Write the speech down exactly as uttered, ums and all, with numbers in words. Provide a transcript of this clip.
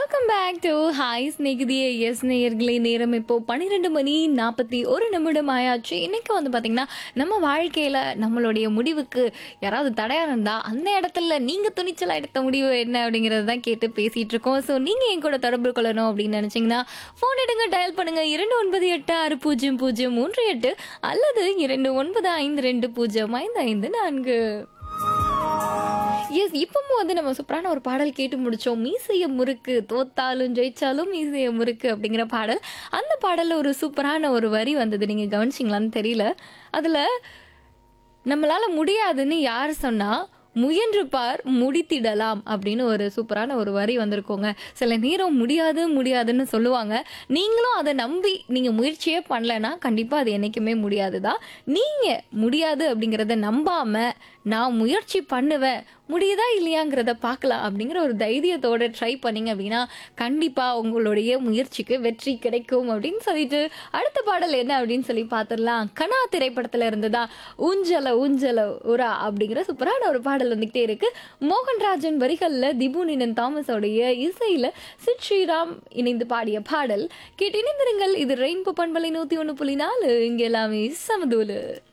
Welcome back to hi ஸ்நேகிதியே. S நேயர்களே, நேரம் இப்போ பன்னிரெண்டு மணி நாற்பத்தி ஒரு நிமிடம் ஆயாச்சு. இன்னைக்கு வந்து பார்த்தீங்கன்னா நம்ம வாழ்க்கையில் நம்மளுடைய முடிவுக்கு யாராவது தடையாக இருந்தால் அந்த இடத்துல நீங்கள் துணிச்சலாக எடுத்த முடிவு என்ன அப்படிங்கிறது தான் கேட்டு பேசிகிட்டு இருக்கோம். ஸோ நீங்கள் என் கூட தொடர்பு கொள்ளணும் அப்படின்னு நினச்சிங்கன்னா ஃபோன் எடுங்க, டயல் பண்ணுங்கள் இரண்டு ஒன்பது எட்டு ஆறு பூஜ்ஜியம் பூஜ்ஜியம் மூன்று எட்டு அல்லது இரண்டு ஒன்பது ஐந்து ரெண்டு பூஜ்ஜியம் ஐந்து ஐந்து நான்கு. எஸ், இப்பவும் வந்து நம்ம சூப்பரான ஒரு பாடல் கேட்டு முடிச்சோம். மீசைய முறுக்கு, தோத்தாலும் ஜெயிச்சாலும் மீசைய முறுக்கு அப்படிங்கிற பாடல். அந்த பாடல்ல ஒரு சூப்பரான ஒரு வரி வந்தது, நீங்க கவனிச்சிங்களான்னு தெரியல. அதுல நம்மளால முடியாதுன்னு யார் சொன்னா முயன்று பார் முடித்திடலாம் அப்படின்னு ஒரு சூப்பரான ஒரு வரி வந்திருக்கோங்க. சில நேரம் முடியாது முடியாதுன்னு சொல்லுவாங்க. நீங்களும் அதை நம்பி நீங்க முயற்சியே பண்ணலன்னா கண்டிப்பா அது என்னைக்குமே முடியாதுதான். நீங்க முடியாது அப்படிங்கிறத நம்பாம நான் முயற்சி பண்ணுவேன், முடியுதா இல்லையாங்கிறத பார்க்கலாம் அப்படிங்கிற ஒரு தைரியத்தோட ட்ரை பண்ணீங்க அப்படின்னா கண்டிப்பா உங்களுடைய முயற்சிக்கு வெற்றி கிடைக்கும் அப்படின்னு சொல்லிட்டு அடுத்த பாடல் என்ன அப்படின்னு சொல்லி பார்த்துடலாம். கனா திரைப்படத்துல இருந்துதா ஊஞ்சல ஊஞ்சல உரா அப்படிங்கிற சூப்பரான ஒரு பாடல் வந்துகிட்டே இருக்கு. மோகன்ராஜன் வரிகள்ல திபுனினன் தாமஸோடைய இசையில சித் ஸ்ரீராம் இணைந்து பாடிய பாடல் கேட்டு இணைந்திருங்கள். இது ரெயின்போ பண்பலை நூத்தி ஒண்ணு புள்ளி நாலு, இங்க எல்லாமே சமதூலு.